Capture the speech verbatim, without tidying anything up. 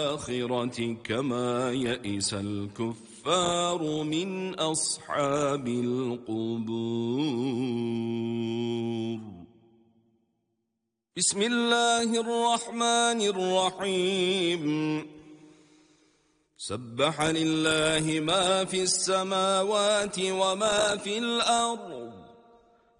الآخرة كما يئس الكفار من أصحاب القبور. بسم الله الرحمن الرحيم. سبح لله ما في السماوات وما في الأرض